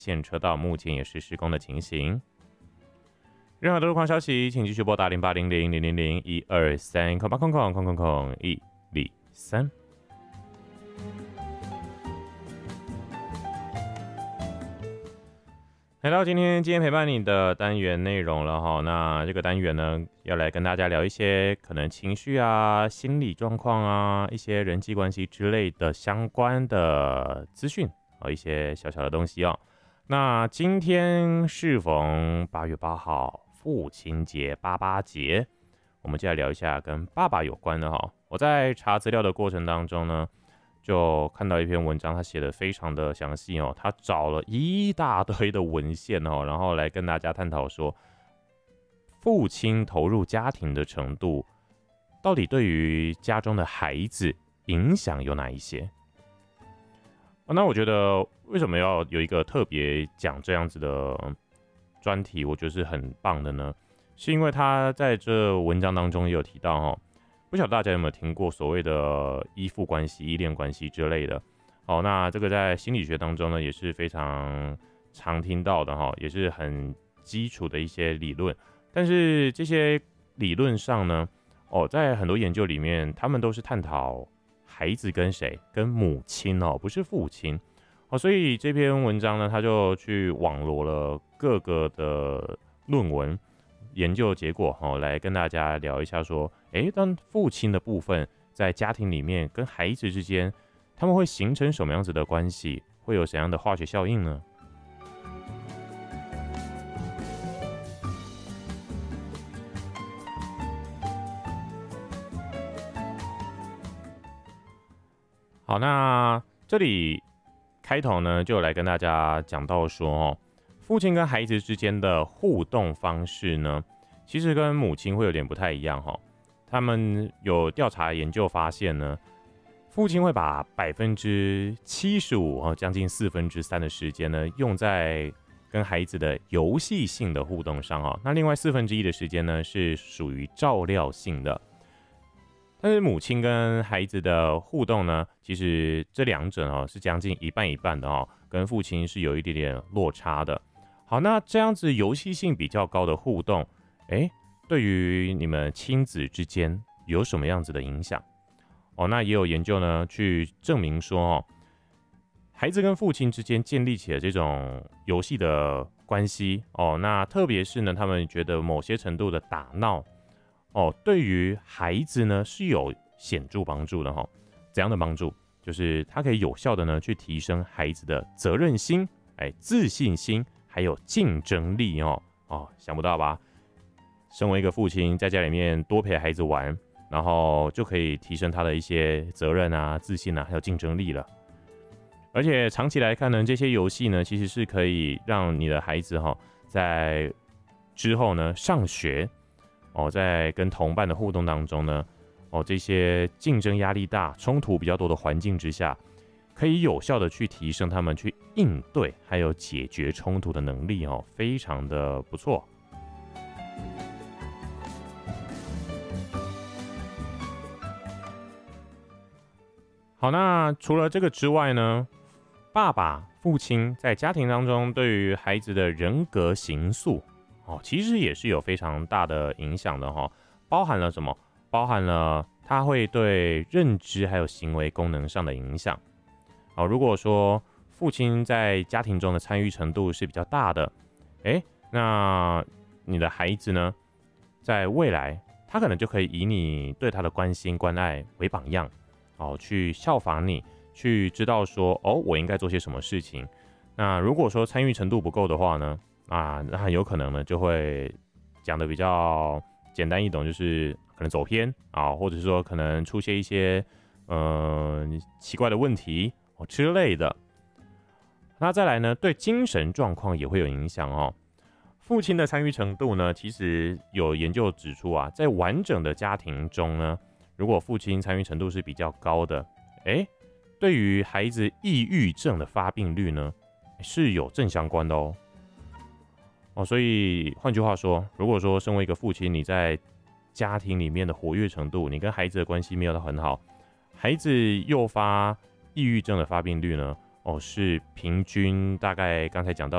线车道目前也是施工的情形。任何的路况消息，请继续拨打0800-000-123，0800-123。来到今天陪伴你的单元内容了哈，那这个单元呢，要来跟大家聊一些可能情绪啊、心理状况啊、一些人际关系之类的相关的资讯一些小小的东西哦。那今天适逢8月8号父亲节、爸爸节，我们就来聊一下跟爸爸有关的哈。我在查资料的过程当中呢，就看到一篇文章，他写的非常的详细哦，他找了一大堆的文献哦，然后来跟大家探讨说，父亲投入家庭的程度，到底对于家中的孩子影响有哪一些？那我觉得为什么要有一个特别讲这样子的专题，我觉得是很棒的呢？是因为他在这文章当中也有提到哦。不晓得大家有没有听过所谓的依附关系、依恋关系之类的？那这个在心理学当中呢也是非常常听到的哈，也是很基础的一些理论。但是这些理论上呢，在很多研究里面，他们都是探讨孩子跟谁，跟母亲不是父亲所以这篇文章呢，他就去网罗了各个的论文。研究结果来跟大家聊一下说，当父亲的部分在家庭里面跟孩子之间，他们会形成什么样子的关系，会有怎样的化学效应呢？好，那这里开头呢，就来跟大家讲到说父亲跟孩子之间的互动方式呢，其实跟母亲会有点不太一样他们有调查研究发现呢，父亲会把75%将近3/4的时间呢，用在跟孩子的游戏性的互动上那另外1/4的时间呢，是属于照料性的。但是母亲跟孩子的互动呢，其实这两者是将近一半一半的跟父亲是有一点点落差的。好，那这样子游戏性比较高的互动，对于你们亲子之间有什么样子的影响？那也有研究呢去证明说孩子跟父亲之间建立起了这种游戏的关系那特别是呢，他们觉得某些程度的打闹对于孩子呢是有显著帮助的怎样的帮助？就是它可以有效的呢去提升孩子的责任心、自信心。还有竞争力想不到吧？身为一个父亲，在家里面多陪孩子玩，然后就可以提升他的一些责任啊、自信啊，还有竞争力了。而且长期来看呢，这些游戏呢，其实是可以让你的孩子在之后呢上学在跟同伴的互动当中呢这些竞争压力大、冲突比较多的环境之下，可以有效的去提升他们去应对还有解决冲突的能力非常的不错。好，那除了这个之外呢，父亲在家庭当中对于孩子的人格形塑其实也是有非常大的影响的包含了什么？包含了他会对认知还有行为功能上的影响。如果说父亲在家庭中的参与程度是比较大的，那你的孩子呢，在未来他可能就可以以你对他的关心关爱为榜样去效仿你，去知道说我应该做些什么事情。那如果说参与程度不够的话呢，那很有可能呢就会讲的比较简单易懂，就是可能走偏或者是说可能出现一些奇怪的问题之类的。那再来呢，对精神状况也会有影响父亲的参与程度呢，其实有研究指出在完整的家庭中呢，如果父亲参与程度是比较高的，对于孩子抑郁症的发病率呢，是有正相关的所以换句话说，如果说身为一个父亲，你在家庭里面的活跃程度，你跟孩子的关系没有到很好，孩子诱发抑郁症的发病率呢，是平均大概刚才讲到